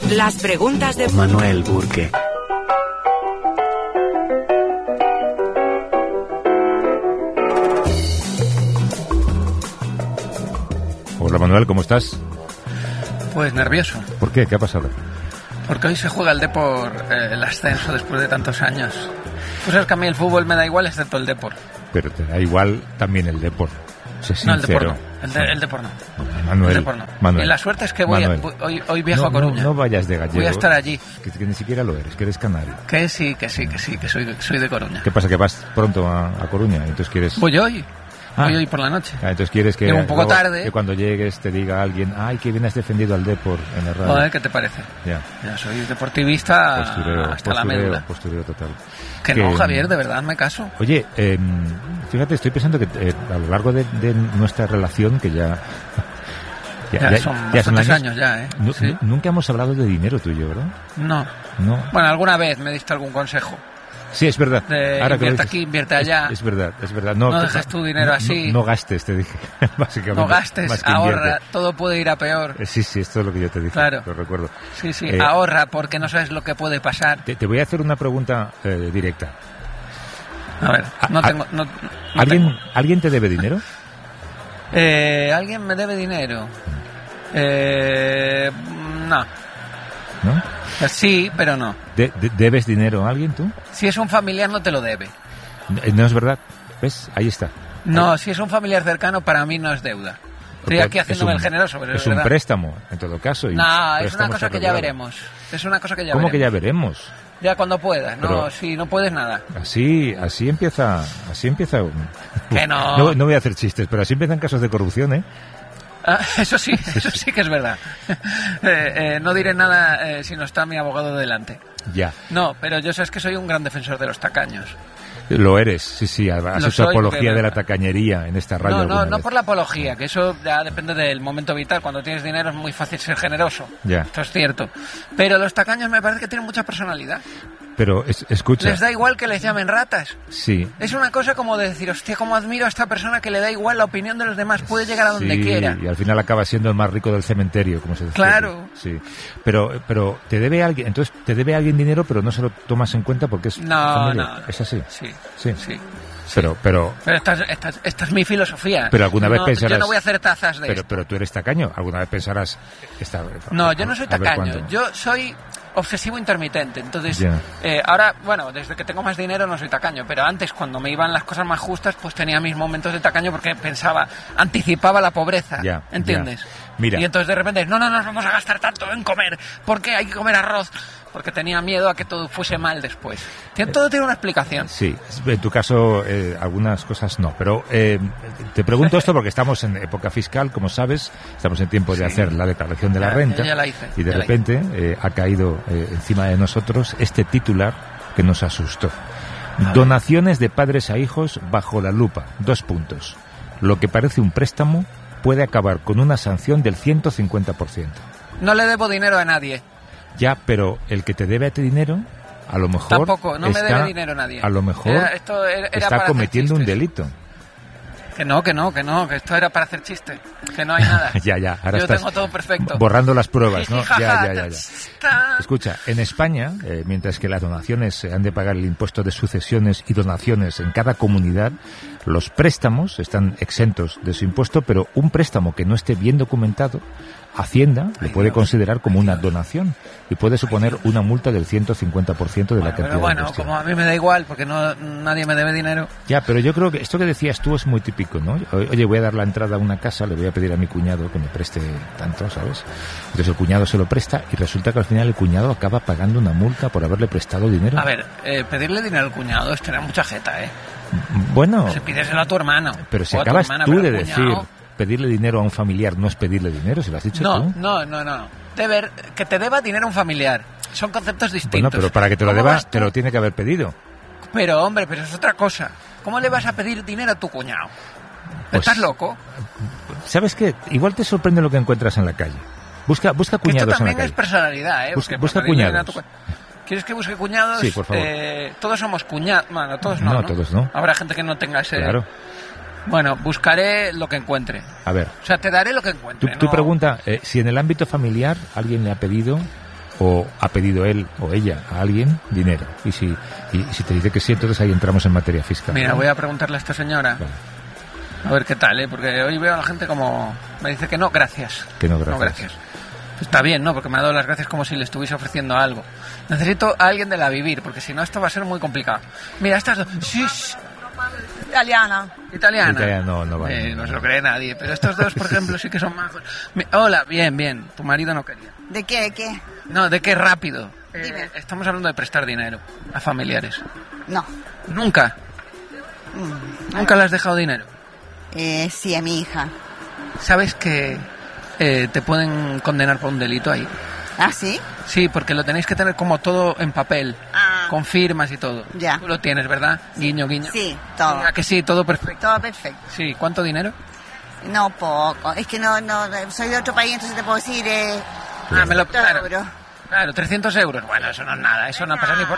Las preguntas de Manuel Burke. Hola Manuel, ¿cómo estás? Pues nervioso. ¿Por qué? ¿Qué ha pasado? Porque hoy se juega el Depor, el ascenso después de tantos años. Pues sabes que a mí el fútbol me da igual excepto el Depor. Pero te da igual también el Depor. Sé No, el sincero. Depor no. El Depor no. Manuel, El Depor no. Manuel. Y la suerte es que hoy viajo a Coruña. No vayas de gallego. Voy a estar allí. Que ni siquiera lo eres, que eres canario. Que sí, soy de Coruña. ¿Qué pasa? ¿Que vas pronto a Coruña? Entonces quieres... Voy hoy por la noche. Entonces quieres que... Llego un poco luego, tarde. Que cuando llegues te diga alguien, ay, que bien has defendido al Depor en el radio. Joder, ¿qué te parece? Ya Soy deportivista hasta la médula. Postureo total. Que no, Javier, de verdad, me caso. Oye, fíjate, estoy pensando que a lo largo de nuestra relación, que ya son bastantes años ya, ¿eh? ¿Sí? Nunca hemos hablado de dinero tú y yo, ¿verdad? No. Bueno, alguna vez me diste algún consejo. Sí, es verdad. Ahora invierte aquí, invierte allá. Es verdad. No dejes tu dinero así. No gastes, te dije, básicamente. No gastes, ahorra, todo puede ir a peor. Sí, esto es lo que yo te dije, claro. Lo recuerdo. Sí, ahorra porque no sabes lo que puede pasar. Te voy a hacer una pregunta directa. A ver, ¿Alguien te debe dinero? ¿Alguien me debe dinero? No. ¿No? Sí, pero no. ¿Debes dinero a alguien tú? Si es un familiar no te lo debe. No es verdad. ¿Ves? Ahí está. No, si es un familiar cercano para mí no es deuda. Estoy aquí haciéndome el generoso, pero es un préstamo, en todo caso. No, es una cosa que ya veremos. ¿Cómo que ya veremos? Ya cuando puedas, pero, si no puedes nada. Así empieza. Que no. No voy a hacer chistes, pero así empiezan casos de corrupción, ¿eh? Eso sí que es verdad. No diré nada si no está mi abogado delante. Ya. No, pero yo sabes que soy un gran defensor de los tacaños. Lo eres, sí. Has hecho apología de la tacañería en esta radio. No por la apología, que eso ya depende del momento vital. Cuando tienes dinero es muy fácil ser generoso. Ya. Esto es cierto. Pero los tacaños me parece que tienen mucha personalidad. Pero escucha. Les da igual que les llamen ratas. Sí. Es una cosa como de decir, hostia, cómo admiro a esta persona que le da igual la opinión de los demás, puede llegar a donde quiera. Y al final acaba siendo el más rico del cementerio, como se dice. Claro. Sí. Pero te debe alguien, entonces te debe alguien dinero, pero no se lo tomas en cuenta porque es familia. No. ¿Es así? Sí. Pero esta es mi filosofía. Pero alguna vez pensarás... Yo no voy a hacer tazas de esto. Pero tú eres tacaño. ¿Alguna vez pensarás... No, yo no soy tacaño. Yo soy obsesivo intermitente. Entonces, ahora, bueno, desde que tengo más dinero no soy tacaño. Pero antes, cuando me iban las cosas más justas, pues tenía mis momentos de tacaño porque anticipaba la pobreza. ¿Entiendes? Mira. Y entonces de repente, no nos vamos a gastar tanto en comer. ¿Por qué hay que comer arroz? Porque tenía miedo a que todo fuese mal después. Todo tiene una explicación. Sí, en tu caso algunas cosas no, pero te pregunto esto porque estamos en época fiscal, como sabes, estamos en tiempo de hacer la declaración de la renta ya la hice, y de repente ha caído encima de nosotros este titular que nos asustó. Donaciones de padres a hijos bajo la lupa, 2 puntos. Lo que parece un préstamo puede acabar con una sanción del 150%. No le debo dinero a nadie. Ya, pero el que te debe a ti dinero, a lo mejor... Tampoco, no me debe dinero a nadie. A lo mejor era está cometiendo un delito. Que esto era para hacer chiste. Que no hay nada. Ya, ahora yo tengo todo perfecto. Borrando las pruebas, ¿no? Ya. Escucha, en España, mientras que las donaciones se han de pagar el impuesto de sucesiones y donaciones en cada comunidad, los préstamos están exentos de su impuesto, pero un préstamo que no esté bien documentado, Hacienda lo puede considerar como una donación y puede suponer una multa del 150% de la cantidad. Pero bueno, como a mí me da igual, porque nadie me debe dinero. Ya, pero yo creo que esto que decías tú es muy típico, ¿no? Oye, voy a dar la entrada a una casa, le voy a pedir a mi cuñado que me preste tanto, ¿sabes? Entonces el cuñado se lo presta y resulta que al final el cuñado acaba pagando una multa por haberle prestado dinero. A ver, pedirle dinero al cuñado es tener mucha jeta, ¿eh? Bueno... Si pídeselo a tu hermano. Pero si acabas tú de decir... Pedirle dinero a un familiar no es pedirle dinero, si lo has dicho tú. No. Que te deba dinero a un familiar. Son conceptos distintos. Bueno, pero para que te lo deba, te lo tiene que haber pedido. Pero, hombre, es otra cosa. ¿Cómo le vas a pedir dinero a tu cuñado? Pues, ¿estás loco? ¿Sabes qué? Igual te sorprende lo que encuentras en la calle. Busca cuñados en la calle. Esto también es personalidad, ¿eh? Busca cuñados. ¿Quieres que busque cuñados? Sí, por favor. Todos somos cuñados. Bueno, todos no. No, todos no. Habrá gente que no tenga ese... Claro. Bueno, buscaré lo que encuentre. A ver. O sea, te daré lo que encuentre. Tú pregunta, si en el ámbito familiar alguien le ha pedido o ha pedido él o ella a alguien dinero. Y si te dice que sí, entonces ahí entramos en materia fiscal. Mira, voy a preguntarle a esta señora. Vale. A ver qué tal, porque hoy veo a la gente como... Me dice que no, gracias. Que no, gracias. No, gracias. Pues está bien, ¿no? Porque me ha dado las gracias como si le estuviese ofreciendo algo. Necesito a alguien de la vivir, porque si no esto va a ser muy complicado. Mira, estas dos... Sí, Italiana. Italiana. No vale. No se lo cree nadie, pero estos dos, por ejemplo, sí que son majos. Hola, bien. Tu marido no quería. ¿De qué? No, ¿de qué? Rápido. Dime. Estamos hablando de prestar dinero a familiares. No. ¿Nunca? ¿Nunca le has dejado dinero? Sí, a mi hija. ¿Sabes que te pueden condenar por un delito ahí? ¿Ah, sí? Sí, porque lo tenéis que tener como todo en papel, Ah. con firmas y todo. Ya. Tú lo tienes, ¿verdad? Guiño. Sí, todo. ¿A que sí? Todo perfecto. Todo perfecto. Sí, ¿cuánto dinero? No, poco. Es que no, soy de otro país, entonces te puedo decir... Me lo... Claro, euros. claro, 300 euros. Bueno, eso no es nada, eso no pasa ni por...